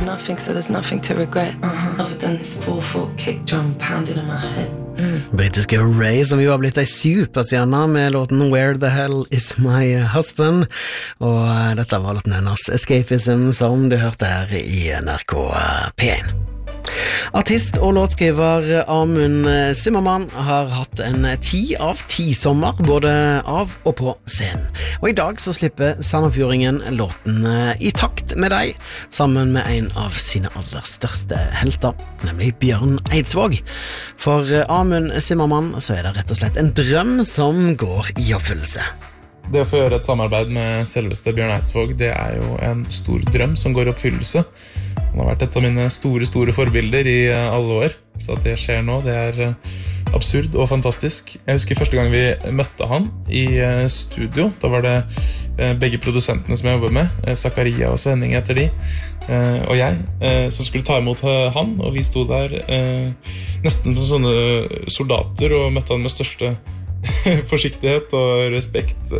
nothing, so there's nothing to regret. Other than this 4/4 kick drum pounding in my head. Britiske Ray, som jo har blitt ei superstjerne med låten Where the Hell is my husband, og dette var låten hennes Escapism, som du hørte her i NRK P1. Artist og låtskriver Amund Zimmermann har hatt en 10 av 10 sommer, både av og på scenen. Og i dag så slipper Sandefjordingen låten I takt med deg, sammen med en av sine aller største helter, nemlig Bjørn Eidsvåg. For Amund Zimmermann så det rett og slett en drøm som går I oppfyllelse. Det å få gjøre et samarbeid med selveste Bjørn Eidsvåg, det jo en stor drøm som går I oppfyllelse. Han har vært et av mine store forbilder I alle år, så at det skjer nå, det absurd og fantastisk. Jeg husker første gang vi møtte han I studio, da var det begge produsentene som jeg jobber med, Zakaria og Svenning heter de, og jeg, som skulle ta imot han, og vi sto der nesten som sånne soldater og møtte han med største forsiktighet og respekt,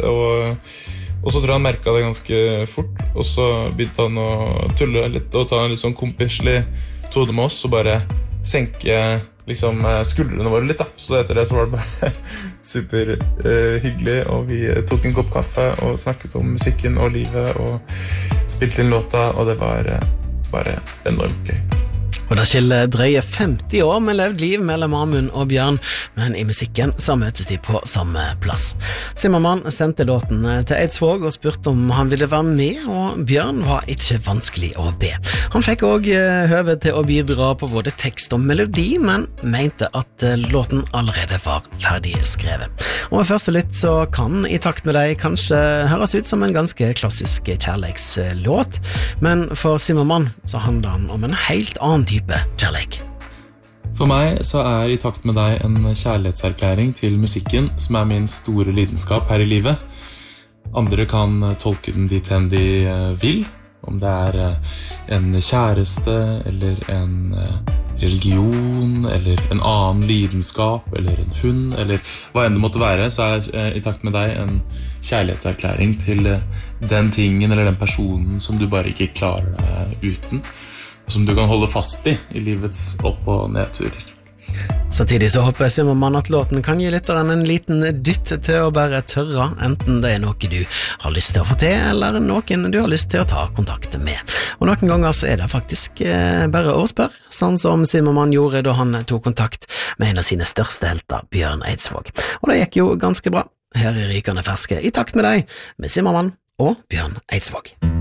og så tror jeg han merket det ganske fort, og så begynte han å tulle litt og ta en litt sånn kompislig tone med oss og bare senke liksom, skuldrene våre litt da. Så etter det så var det bare super hyggelig, og vi tok en kopp kaffe og snakket om musikken og livet og spilte inn låta, og det var bare enormt gøy. Og det skiller drøye 50 år med levd liv mellom Amund og Bjørn, men I musikken så møtes de på samme plass. Zimmermann sendte låten til Eidsvåg og spurte om han ville være med, og Bjørn var ikke vanskelig å be. Han fikk også høve til å bidra på både tekst og melodi, men mente at låten allerede var ferdig skrevet. Og ved første lytt så kan I takt med deg kanskje høres ut som en ganske klassisk kjærlighetslåt, men for Zimmermann så handler han om en helt annen type kjærlighet. For meg så I takt med deg en kjærlighetserklæring til musikken, som min store lidenskap her I livet. Andre kan tolke den dit hen de vil, om det en kjæreste, eller en religion, eller en annen lidenskap, eller en hund, eller hva enn det måtte være, så I takt med deg en kjærlighetserklæring til den tingen eller den personen som du bare ikke klarer deg uten, og som du kan holde fast I livets opp- og nedturer. Samtidig så håper Zimmermann at låten kan gi lytteren en liten dytt til å bare tørre, enten det noe du har lyst til å få til, eller noen du har lyst til å ta kontakt med. Og noen ganger så det faktisk bare å spørre, sånn som Zimmermann gjorde da han tok kontakt med en av sine største helter, Bjørn Eidsvåg. Og det gikk jo ganske bra. Her Rykende ferske I takt med deg, med Zimmermann og Bjørn Eidsvåg.